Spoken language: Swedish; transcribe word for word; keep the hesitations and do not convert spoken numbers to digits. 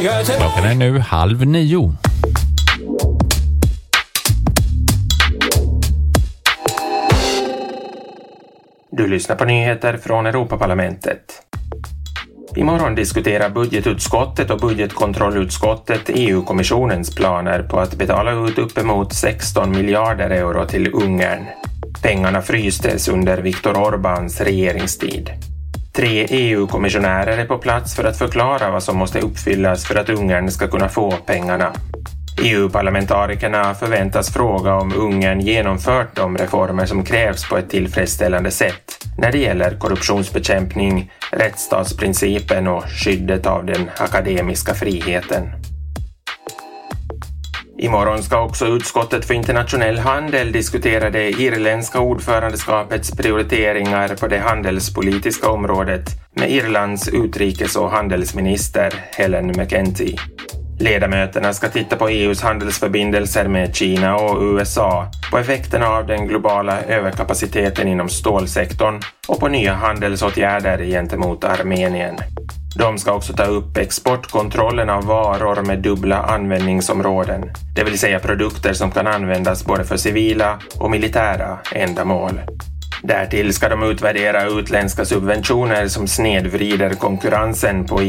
nyheter. Klockan är nu halv nio. Du lyssnar på nyheter från Europaparlamentet. Imorgon diskuterar budgetutskottet och budgetkontrollutskottet E U-kommissionens planer på att betala ut uppemot sexton miljarder euro till Ungern. Pengarna frystes under Viktor Orbáns regeringstid. Tre E U-kommissionärer är på plats för att förklara vad som måste uppfyllas för att Ungern ska kunna få pengarna. E U-parlamentarikerna förväntas fråga om Ungern genomfört de reformer som krävs på ett tillfredsställande sätt när det gäller korruptionsbekämpning, rättsstatsprincipen och skyddet av den akademiska friheten. Imorgon ska också utskottet för internationell handel diskutera det irländska ordförandeskapets prioriteringar på det handelspolitiska området med Irlands utrikes- och handelsminister Helen McEntee. Ledamöterna ska titta på E U:s handelsförbindelser med Kina och U S A, på effekterna av den globala överkapaciteten inom stålsektorn och på nya handelsåtgärder gentemot Armenien. De ska också ta upp exportkontrollen av varor med dubbla användningsområden, det vill säga produkter som kan användas både för civila och militära ändamål. Därtill ska de utvärdera utländska subventioner som snedvrider konkurrensen på